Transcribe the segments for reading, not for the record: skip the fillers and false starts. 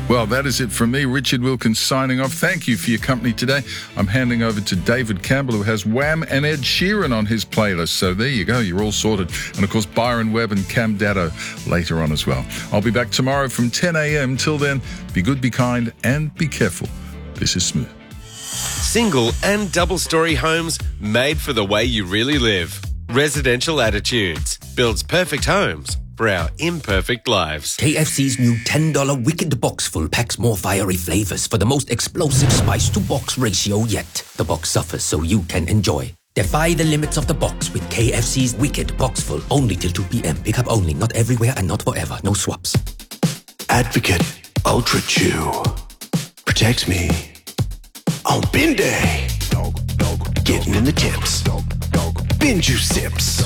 Well, that is it from me, Richard Wilkins, signing off. Thank you for your company today. I'm handing over to David Campbell, who has Wham and Ed Sheeran on his playlist. So there you go, you're all sorted. And of course, Byron Webb and Cam Datto later on as well. I'll be back tomorrow from 10 a.m. Till then, be good, be kind, and be careful. This is Smooth. Single and double-storey homes made for the way you really live. Residential Attitudes builds perfect homes for our imperfect lives. KFC's new $10 Wicked Box Full packs more fiery flavors for the most explosive spice-to-box ratio yet. The box suffers so you can enjoy. Defy the limits of the box with KFC's Wicked Box Full. Only till 2 p.m. Pick up only. Not everywhere and not forever. No swaps. Advocate Ultra Chew. Protects me on bin day. Getting in the tips. Bin juice sips.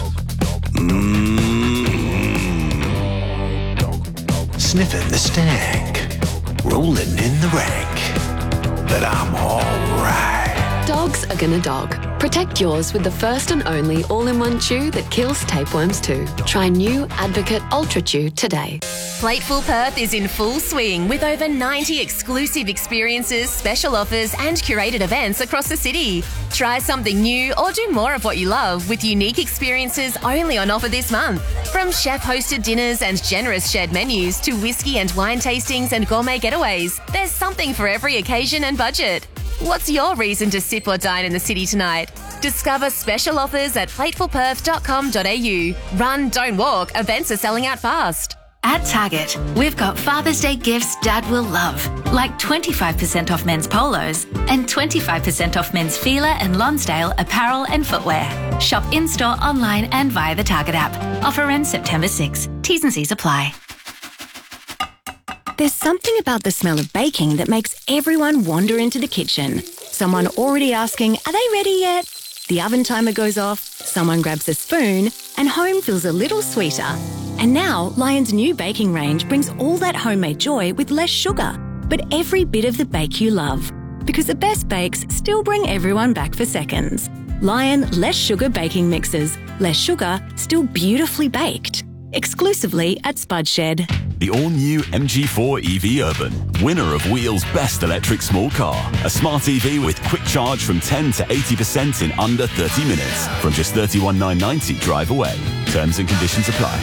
Sniffing the stank. Rolling in the rank. That I'm alright. Dogs are gonna dog. Protect yours with the first and only all-in-one chew that kills tapeworms too. Try new Advocate Ultra Chew today. Plateful Perth is in full swing with over 90 exclusive experiences, special offers and curated events across the city. Try something new or do more of what you love with unique experiences only on offer this month. From chef-hosted dinners and generous shared menus to whiskey and wine tastings and gourmet getaways, there's something for every occasion and budget. What's your reason to sip or dine in the city tonight? Discover special offers at platefulperth.com.au. Run, don't walk, events are selling out fast. At Target, we've got Father's Day gifts Dad will love, like 25% off men's polos and 25% off men's Fila and Lonsdale apparel and footwear. Shop in-store, online and via the Target app. Offer ends September 6. T's and C's apply. There's something about the smell of baking that makes everyone wander into the kitchen. Someone already asking, are they ready yet? The oven timer goes off, someone grabs a spoon, and home feels a little sweeter. And now, Lion's new baking range brings all that homemade joy with less sugar, but every bit of the bake you love. Because the best bakes still bring everyone back for seconds. Lion Less Sugar Baking Mixes. Less sugar, still beautifully baked. Exclusively at Spud Shed. The all-new MG4 EV Urban, winner of Wheel's Best Electric Small Car. A smart EV with quick charge from 10 to 80% in under 30 minutes. From just $31,990 drive away. Terms and conditions apply.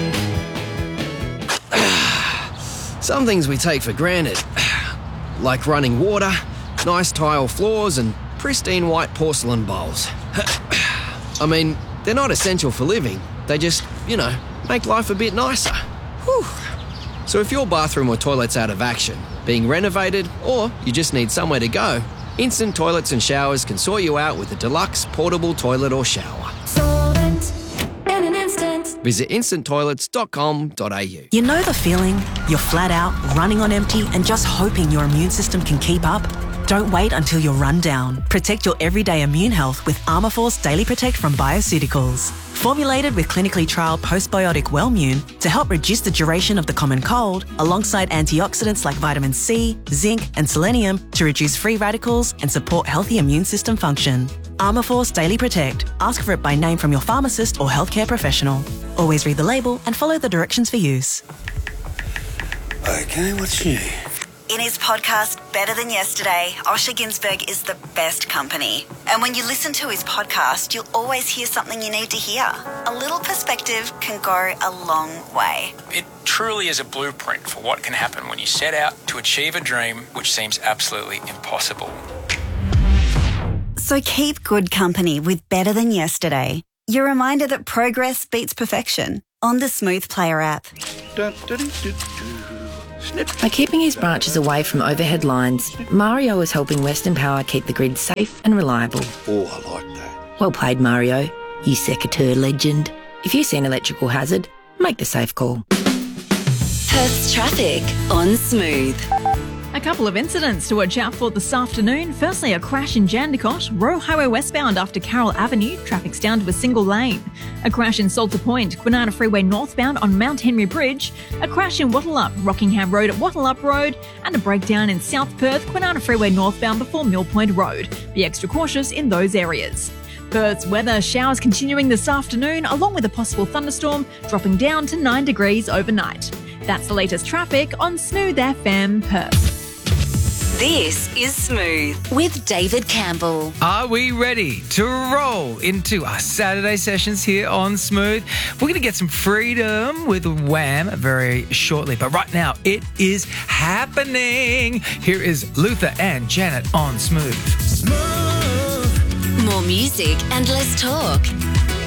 Some things we take for granted, like running water, nice tile floors and pristine white porcelain bowls. I mean, they're not essential for living. They just, make life a bit nicer. Whew. So if your bathroom or toilet's out of action, being renovated, or you just need somewhere to go, Instant Toilets and Showers can sort you out with a deluxe portable toilet or shower. Solvent in an instant. Visit instanttoilets.com.au. You know the feeling? You're flat out, running on empty, and just hoping your immune system can keep up? Don't wait until you're run down. Protect your everyday immune health with Armourforce Daily Protect from Bioceuticals. Formulated with clinically trialled postbiotic Wellmune to help reduce the duration of the common cold, alongside antioxidants like vitamin C, zinc, and selenium to reduce free radicals and support healthy immune system function. Armourforce Daily Protect. Ask for it by name from your pharmacist or healthcare professional. Always read the label and follow the directions for use. Okay, what's new? In his podcast, Better Than Yesterday, Osher Günsberg is the best company. And when you listen to his podcast, you'll always hear something you need to hear. A little perspective can go a long way. It truly is a blueprint for what can happen when you set out to achieve a dream which seems absolutely impossible. So keep good company with Better Than Yesterday. Your reminder that progress beats perfection on the Smooth Player app. By keeping his branches away from overhead lines, Mario is helping Western Power keep the grid safe and reliable. Oh, I like that. Well played, Mario, you secateurs legend. If you see an electrical hazard, make the safe call. Perth's traffic on Smooth. A couple of incidents to watch out for this afternoon. Firstly, a crash in Jandakot, Roe Highway westbound after Carroll Avenue. Traffic's down to a single lane. A crash in Salter Point, Kwinana Freeway northbound on Mount Henry Bridge. A crash in Wattleup, Rockingham Road at Wattleup Road. And a breakdown in South Perth, Kwinana Freeway northbound before Mill Point Road. Be extra cautious in those areas. Perth's weather, showers continuing this afternoon, along with a possible thunderstorm, dropping down to 9 degrees overnight. That's the latest traffic on Smooth FM Perth. This is Smooth with David Campbell. Are we ready to roll into our Saturday sessions here on Smooth? We're going to get some freedom with Wham very shortly, but right now it is happening. Here is Luther and Janet on Smooth. More music and less talk.